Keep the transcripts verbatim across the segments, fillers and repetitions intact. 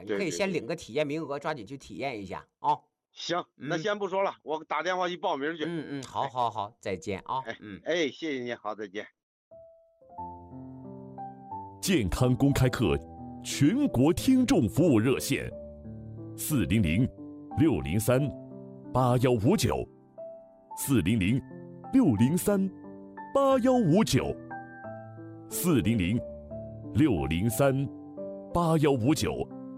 你可对对对， 以先领个体验名额，抓紧去体验一下啊。 行，那嗯先不说了，我打电话去报名去。 嗯嗯，好哎好好，再见啊。 哎嗯。 哎，谢谢你，好，再见。 健康公开课全国听众服务热线：四零零六零三八幺五九，四零零六零三八幺五九，四零零六零三八幺五九。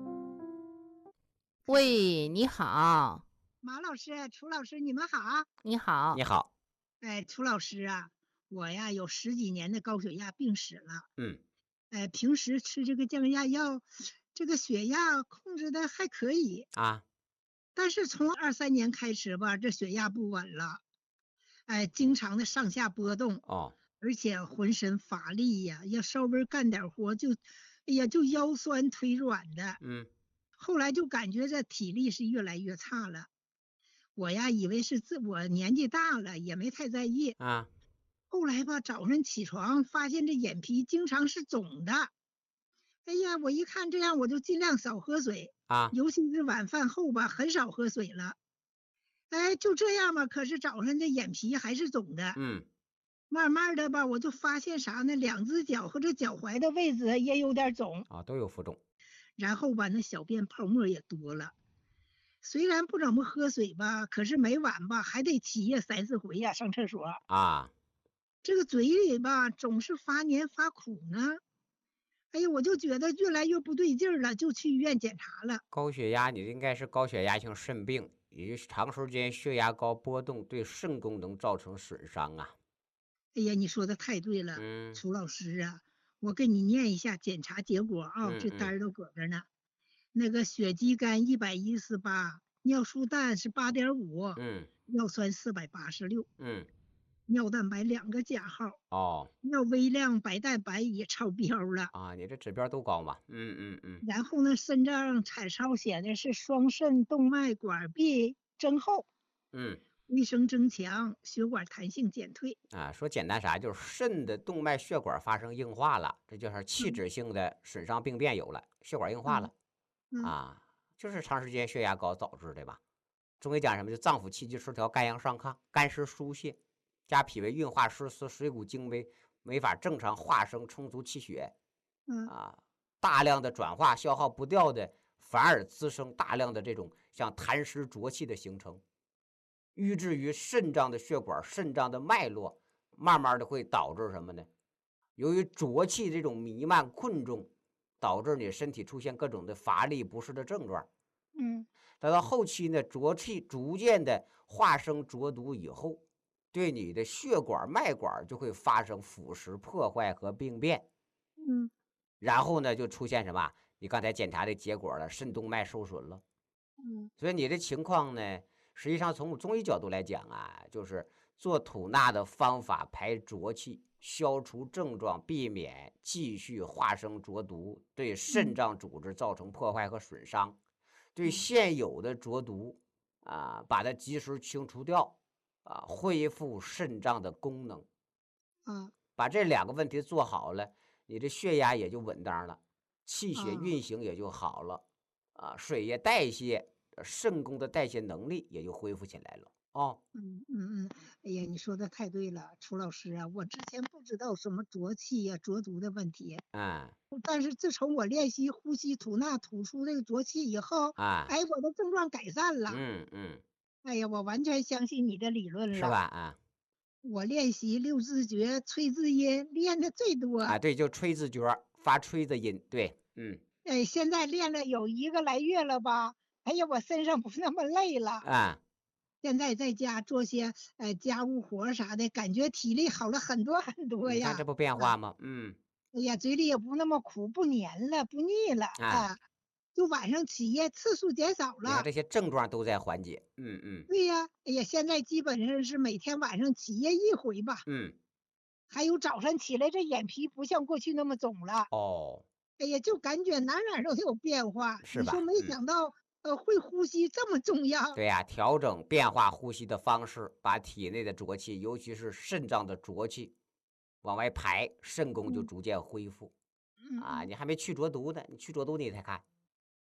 喂，你好， 马老师、楚老师，你们好。 你好， 你好。 哎，楚老师啊，我呀有十几年的高血压病史了。 嗯哎，平时吃这个降压药，这个血压控制的还可以。 啊。 但是从二三年开始吧，这血压不稳了，哎，经常的上下波动， 哦。 而且浑身乏力呀，要稍微干点活就，哎呀，就腰酸腿软的。 嗯后来就感觉这体力是越来越差了。我呀以为是自我年纪大了，也没太在意。 啊。 后来吧，早上起床发现这眼皮经常是肿的。哎呀，我一看这样，我就尽量少喝水， 啊。 尤其是晚饭后吧，很少喝水了。哎，就这样吧，可是早上这眼皮还是肿的。 嗯。 慢慢的吧，我就发现啥呢？两只脚和这脚踝的位置也有点肿， 啊，都有浮肿。 然后吧，那小便泡沫也多了。虽然不怎么喝水吧，可是每晚吧还得起夜三四回呀，上厕所。 啊。 这个嘴里吧总是发黏发苦呢。哎呀，我就觉得越来越不对劲儿了，就去医院检查了。 高血压，你应该是高血压性肾病，也就是长时间血压高波动对肾功能造成损伤啊。 哎呀，你说的太对了， 嗯楚老师啊，我给你念一下检查结果啊， 嗯嗯这单儿都搁这呢。那个血肌酐一百一十八，尿素氮是八点五， 嗯尿酸四百八十六， 嗯。 尿蛋白两个加号， 哦。 尿微量白蛋白也超标了。 啊，你这指标都高嘛？嗯嗯嗯然后呢，肾脏彩超显的是双肾动脉管壁增厚， 嗯。 卫生增强，血管弹性减退。 啊，说简单啥，就是肾的动脉血管发生硬化了，这就是器嗯质性的损伤病变有了，血管硬化嗯了嗯啊，就是长时间血压高导致的吧？中医讲什么？就脏腑气机失调，肝阳上亢，肝湿疏泄，加脾胃运化失司，水谷精微没法正常化生充足气血嗯啊，大量的转化消耗不掉的，反而滋生大量的这种像痰湿浊气的形成。瘀滞于肾脏的血管、肾脏的脉络，慢慢的会导致什么呢？由于浊气这种弥漫困重，导致你身体出现各种的乏力不适的症状。 嗯等到后期呢，浊气逐渐的化生浊毒以后，对你的血管、脉管就会发生腐蚀、破坏和病变。 嗯然后呢，就出现什么？你刚才检查的结果了，肾动脉受损了。 嗯所以你的情况呢，实际上从中医角度来讲啊，就是做吐纳的方法排浊气，消除症状，避免继续化生浊毒，对肾脏组织造成破坏和损伤，对现有的浊毒啊，把它及时清除掉啊，恢复肾脏的功能。 啊把这两个问题做好了，你的血压也就稳当了，气血啊运行也就好了啊，水液代谢。肾功的代谢能力也就恢复起来了哦。 嗯嗯嗯，哎呀，你说的太对了，楚老师啊，我之前不知道什么浊气呀、浊毒的问题， 嗯但是自从我练习呼吸吐纳吐出这个浊气以后， 啊。 哎，我的症状改善了。 嗯嗯。 哎呀，我完全相信你的理论了。 是吧？啊我练习六字诀、吹字音练的最多。 啊，对，就吹字诀，发吹的音，对。嗯哎，现在练了有一个来月了吧？哎呀，我身上不那么累了。 啊。 现在在家做些呃家务活啥的，感觉体力好了很多很多呀。 你看这不变化啊， 吗？嗯哎呀，嘴里也不那么苦，不黏了，不腻了啊， 啊。就晚上起夜次数减少了。 你看这些症状都在缓解。嗯嗯对呀，哎呀，现在基本上是每天晚上起夜一回吧。 嗯。 还有早上起来这眼皮不像过去那么肿了。 哦， 哎呀，就感觉哪哪都有变化。 是吧？ 你说没嗯， 想到，呃，会呼吸这么重要。 对呀，调整变化呼吸的方式，把体内的浊气，尤其是肾脏的浊气往外排，肾功就嗯逐渐恢复。啊， 嗯嗯你还没去浊毒呢，你去浊毒你再看。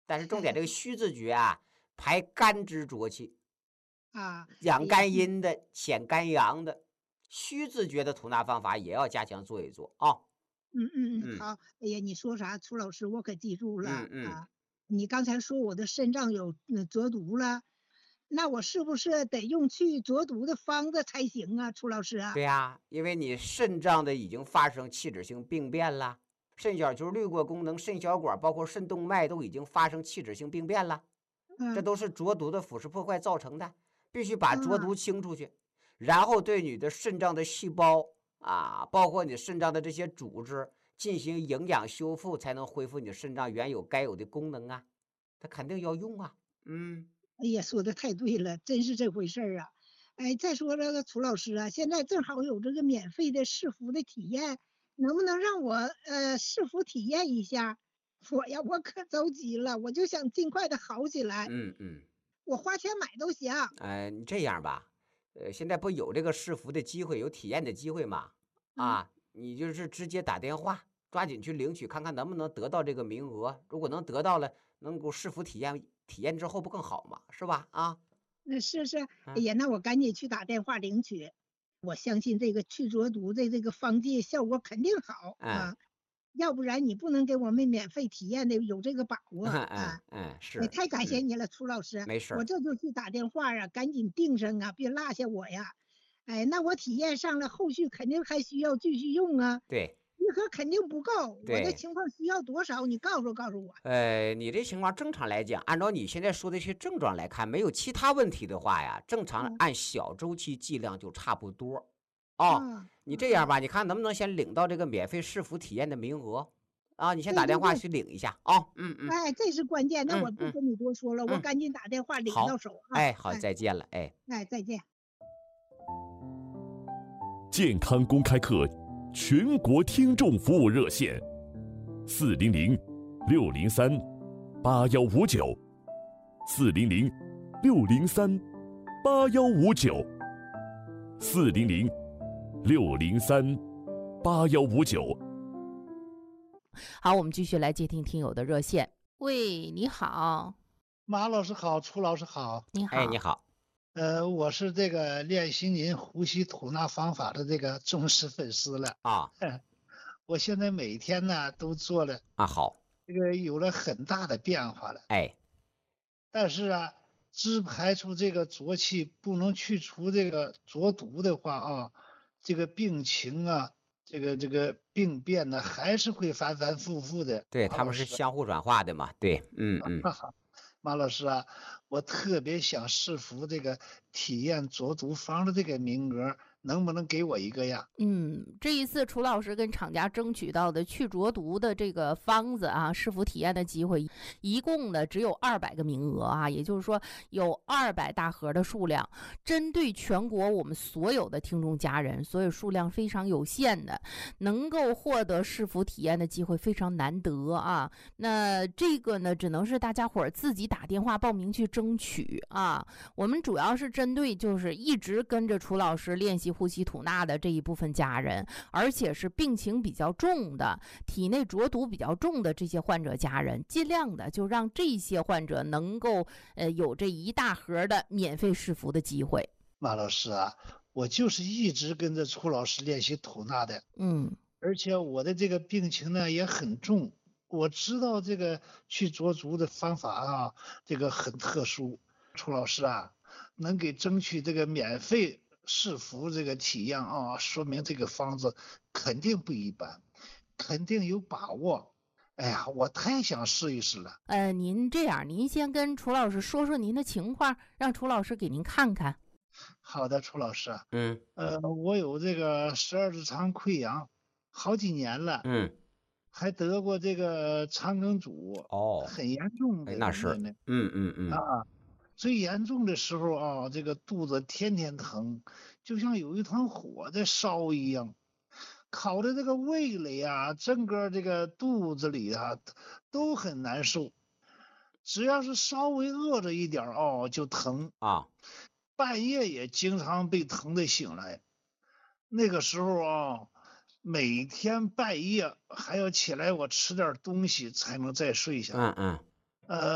但是重点这个虚字诀啊，排肝之浊气， 啊， 养哎呀肝阴的，显肝阳的。虚字诀的吐纳方法也要加强做一做啊。 嗯嗯嗯， 嗯好，哎呀，你说啥，楚老师我可记住了嗯嗯啊。你刚才说我的肾脏有呃浊毒了，那我是不是得用去浊毒的方子才行啊，楚老师啊？ 对呀，因为你肾脏的已经发生器质性病变了，肾小球滤过功能、肾小管包括肾动脉都已经发生器质性病变了，这嗯都是浊毒的腐蚀破坏造成的，必须把浊嗯毒清出去，然后对你的肾脏的细胞啊，包括你肾脏的这些组织进行营养修复，才能恢复你肾脏原有该有的功能啊，它肯定要用啊。嗯哎呀，说的太对了，真是这回事儿啊！哎，再说这个楚老师啊，现在正好有这个免费的试服的体验，能不能让我呃试服体验一下？我呀，我可着急了，我就想尽快的好起来， 嗯嗯。 我花钱买都行。 呃，你这样吧，呃，现在不有这个试服的机会，有体验的机会吗？ 嗯啊，你就是直接打电话，抓紧去领取，看看能不能得到这个名额。如果能得到了，能够试服体验，体验之后不更好吗？是吧？啊， 那是是，哎嗯呀，那我赶紧去打电话领取。我相信这个去浊毒的这个方剂效果肯定好嗯啊，要不然你不能给我们免费体验的，有这个把握嗯啊。 嗯， 也是， 太感谢嗯， 你了，楚老师， 没事儿。 我这就去打电话啊，赶紧订上啊，别落下我呀。哎，那我体验上了，后续肯定还需要继续用啊， 对一盒肯定不够，我的对， 情况需要多少？你告诉告诉我。 呃，你这情况正常来讲，按照你现在说的这些症状来看，没有其他问题的话呀，正常嗯按小周期剂量就差不多。哦， 嗯嗯嗯， 你这样吧，你看能不能先领到这个免费试服体验的名额啊？你先对对对， 打电话去领一下啊。嗯嗯哎，这是关键，那嗯嗯我不跟你多说了，我嗯， 赶紧打电话领到好， 手啊。 哎，好， 哎再见了，哎。 哎，再见。 健康公开课全国听众服务热线：四零零六零三八幺五九，四零零六零三八幺五九，四零零六零三八幺五九。 好，我们继续来接听听友的热线。喂，你好， 马老师好，楚老师好。 你好， 哎，你好。 呃，我是这个练习您呼吸吐纳方法的这个忠实粉丝了。 啊我现在每天呢都做了， 啊，好， 这个有了很大的变化了。 哎， 但是啊，只排除这个浊气，不能去除这个浊毒的话啊，这个病情啊，这个这个病变呢，还是会反反复复的。 对，他们马老师， 是相互转化的嘛，对，嗯嗯。 哈哈，马老师啊，我特别想试服这个体验浊毒方的这个名额，能不能给我一个呀？ 嗯，这一次楚老师跟厂家争取到的去浊毒的这个方子啊，试服体验的机会，一共呢只有二百个名额啊，也就是说有二百大盒的数量，针对全国我们所有的听众家人，所以数量非常有限的，能够获得试服体验的机会非常难得啊。那这个呢，只能是大家伙儿自己打电话报名去争取啊。我们主要是针对就是一直跟着楚老师练习呼吸吐纳的这一部分家人，而且是病情比较重的、体内浊毒比较重的这些患者家人，尽量的就让这些患者能够呃有这一大盒的免费试服的机会。 马老师啊，我就是一直跟着楚老师练习吐纳的， 嗯而且我的这个病情呢也很重，我知道这个去浊毒的方法啊，这个很特殊。楚老师啊，能给争取这个免费试服这个体验啊，说明这个方子肯定不一般，肯定有把握。哎呀，我太想试一试了。 呃，您这样，您先跟楚老师说说您的情况，让楚老师给您看看。 好的，楚老师啊， 嗯呃，我有这个十二指肠溃疡，好几年了。 嗯， 还得过这个肠梗阻， 哦， 很严重哎， 的。 那是， 那嗯嗯嗯， 啊，最严重的时候啊，这个肚子天天疼，就像有一团火在烧一样，烤的这个胃里啊，整个这个肚子里啊都很难受，只要是稍微饿着一点儿哦就疼， 啊， 半夜也经常被疼得醒来。那个时候啊，每天半夜还要起来我吃点东西才能再睡下。 嗯嗯。 呃。